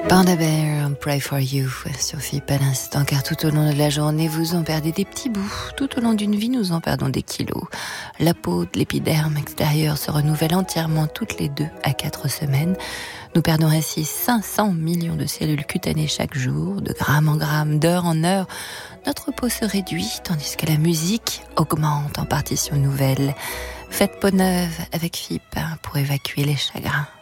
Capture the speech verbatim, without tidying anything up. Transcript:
Panda Bear, Pray for You sur F I P à l'instant, car tout au long de la journée, vous en perdez des petits bouts. Tout au long d'une vie, nous en perdons des kilos. La peau de l'épiderme extérieur se renouvelle entièrement toutes les deux à quatre semaines. Nous perdons ainsi cinq cents millions de cellules cutanées chaque jour, de gramme en gramme, d'heure en heure. Notre peau se réduit, tandis que la musique augmente en partition nouvelle. Faites peau neuve avec F I P pour évacuer les chagrins.